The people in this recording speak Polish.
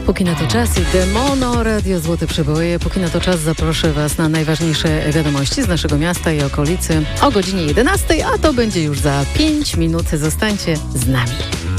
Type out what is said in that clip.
Póki na to czas i Demono Radio Złote Przeboje. Póki na to czas zaproszę Was na najważniejsze wiadomości z naszego miasta i okolicy o godzinie 11, a to będzie już za 5 minut. Zostańcie z nami.